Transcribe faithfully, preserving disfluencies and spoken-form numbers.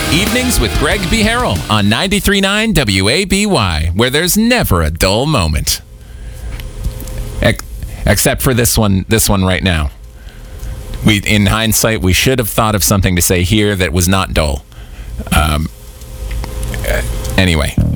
Evenings with Greg B. Harrell on ninety-three point nine W A B Y, where there's never a dull moment. Ex- except for this one, this one right now. We, in hindsight, we should have thought of something to say here that was not dull. Um, anyway.